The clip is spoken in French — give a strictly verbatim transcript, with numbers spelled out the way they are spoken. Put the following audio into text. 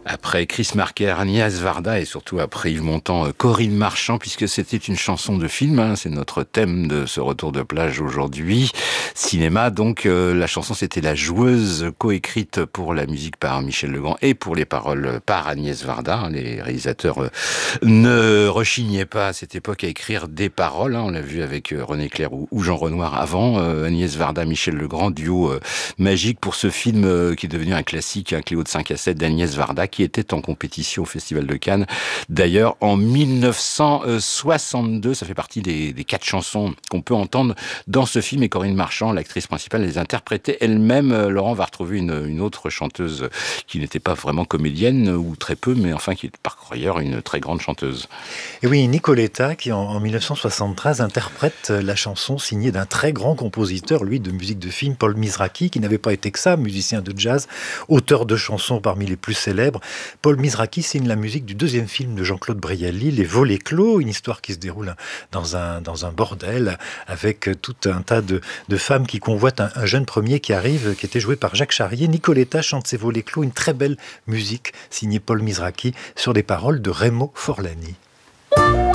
Après Chris Marker, Agnès Varda et surtout après Yves Montand, Corinne Marchand, puisque c'était une chanson de film, hein, c'est notre thème de ce retour de plage aujourd'hui. Cinéma, donc euh, la chanson c'était La Joueuse, coécrite pour la musique par Michel Legrand et pour les paroles par Agnès Varda. Les réalisateurs euh, ne rechignaient pas à cette époque à écrire des paroles, hein, on l'a vu avec euh, René Clair ou, ou Jean Renoir avant, euh, Agnès Varda, Michel Legrand, duo euh, magique pour ce film euh, qui est devenu un classique, un Cléo de cinq à sept d'Agnès Varda, qui était en compétition au Festival de Cannes. D'ailleurs, en mille neuf cent soixante-deux, ça fait partie des, des quatre chansons qu'on peut entendre dans ce film. Et Corinne Marchand, l'actrice principale, les interprétait elle-même. Laurent va retrouver une, une autre chanteuse qui n'était pas vraiment comédienne, ou très peu, mais enfin qui est par ailleurs une très grande chanteuse. Et oui, Nicoletta, qui en, en mille neuf cent soixante-treize interprète la chanson signée d'un très grand compositeur, lui, de musique de film, Paul Mizrachi, qui n'avait pas été que ça, musicien de jazz, auteur de chansons parmi les plus célèbres. Paul Mizrachi signe la musique du deuxième film de Jean-Claude Brialy, Les Volets clos, une histoire qui se déroule dans un, dans un bordel avec tout un tas de, de femmes qui convoitent un, un jeune premier qui arrive, qui était joué par Jacques Charrier. Nicoletta chante ses Volets clos, une très belle musique signée Paul Mizrachi sur des paroles de Remo Forlani.